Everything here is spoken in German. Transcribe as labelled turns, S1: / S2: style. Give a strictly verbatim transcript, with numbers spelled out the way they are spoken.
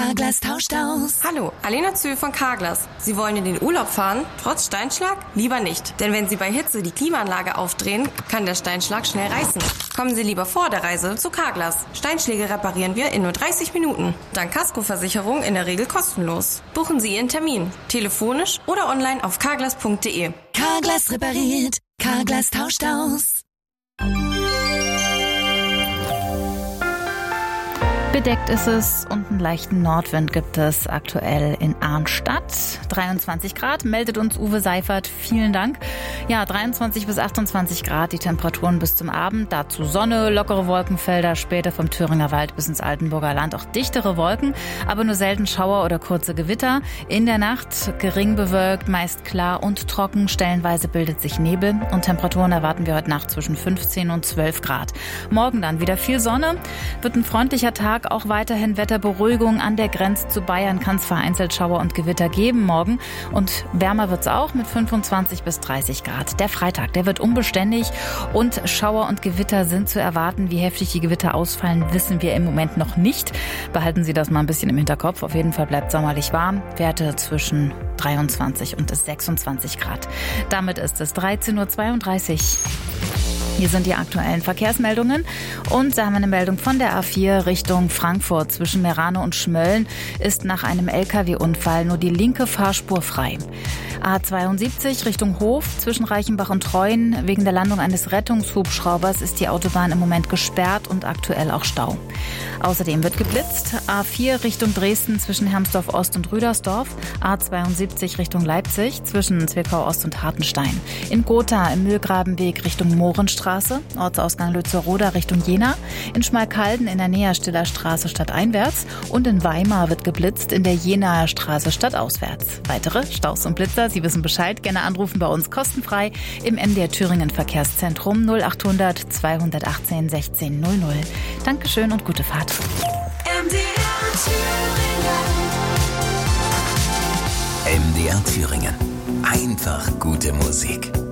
S1: Carglass tauscht aus.
S2: Hallo, Alena Zühl von Carglass. Sie wollen in den Urlaub fahren, trotz Steinschlag? Lieber nicht. Denn wenn Sie bei Hitze die Klimaanlage aufdrehen, kann der Steinschlag schnell reißen. Kommen Sie lieber vor der Reise zu Carglass. Steinschläge reparieren wir in nur dreißig Minuten. Dank Kaskoversicherung in der Regel kostenlos. Buchen Sie Ihren Termin. Telefonisch oder online auf carglass punkt de.
S1: Carglass repariert. Carglass tauscht aus.
S3: Bedeckt ist es und einen leichten Nordwind gibt es aktuell in Arnstadt. dreiundzwanzig Grad, meldet uns Uwe Seifert. Vielen Dank. Ja, dreiundzwanzig bis achtundzwanzig Grad, die Temperaturen bis zum Abend. Dazu Sonne, lockere Wolkenfelder, später vom Thüringer Wald bis ins Altenburger Land auch dichtere Wolken, aber nur selten Schauer oder kurze Gewitter. In der Nacht gering bewölkt, meist klar und trocken. Stellenweise bildet sich Nebel und Temperaturen erwarten wir heute Nacht zwischen fünfzehn und zwölf Grad. Morgen dann wieder viel Sonne, wird ein freundlicher Tag. Auch weiterhin Wetterberuhigung. An der Grenze zu Bayern kann es vereinzelt Schauer und Gewitter geben morgen. Und wärmer wird es auch mit fünfundzwanzig bis dreißig Grad. Der Freitag, der wird unbeständig und Schauer und Gewitter sind zu erwarten. Wie heftig die Gewitter ausfallen, wissen wir im Moment noch nicht. Behalten Sie das mal ein bisschen im Hinterkopf. Auf jeden Fall bleibt sommerlich warm. Werte zwischen dreiundzwanzig und sechsundzwanzig Grad. Damit ist es dreizehn Uhr zweiunddreißig. Hier sind die aktuellen Verkehrsmeldungen und da haben wir eine Meldung von der A vier Richtung Frankfurt. Zwischen Merano und Schmölln ist nach einem L K W-Unfall nur die linke Fahrspur frei. A zweiundsiebzig Richtung Hof zwischen Reichenbach und Treuen. Wegen der Landung eines Rettungshubschraubers ist die Autobahn im Moment gesperrt und aktuell auch Stau. Außerdem wird geblitzt. A vier Richtung Dresden zwischen Hermsdorf Ost und Rüdersdorf. A zweiundsiebzig Richtung Leipzig zwischen Zwickau Ost und Hartenstein. In Gotha im Mühlgrabenweg Richtung Mohrenstraße. Ortsausgang Lützelroda Richtung Jena. In Schmalkalden in der Näherstiller Straße stadteinwärts. Und in Weimar wird geblitzt in der Jenaer Straße stadtauswärts. Weitere Staus und Blitzer, Sie wissen Bescheid, gerne anrufen bei uns kostenfrei im M D R Thüringen Verkehrszentrum null achthundert zweihundertachtzehn sechzehn null null. Dankeschön und gute Fahrt.
S1: M D R Thüringen.
S4: M D R Thüringen. Einfach gute Musik.